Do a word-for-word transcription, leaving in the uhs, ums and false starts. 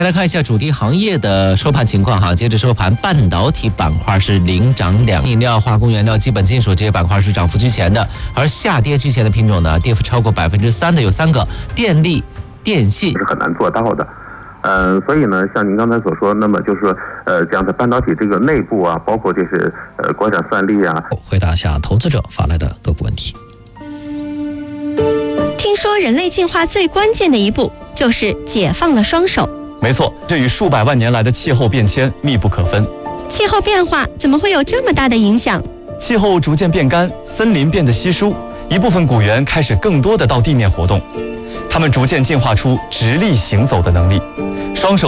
再来看一下主题行业的收盘情况哈，截至收盘，半导体板块是领涨两，饮料、化工原料、基本金属这些板块是涨幅居前的，而下跌居前的品种呢，跌幅超过百分之三的有三个，电力、电信是很难做到的。呃，所以呢，像您刚才所说，那么就是说，呃，这样的半导体这个内部啊，包括就是呃国产算力啊， 回答下投资者发来的个股问题。 听说人类进化最关键的一步就是解放了双手。 没错，这与数百万年来的气候变迁密不可分。 气候变化怎么会有这么大的影响？ 气候逐渐变干，森林变得稀疏，一部分古猿开始更多的到地面活动，它们逐渐进化出直立行走的能力，双手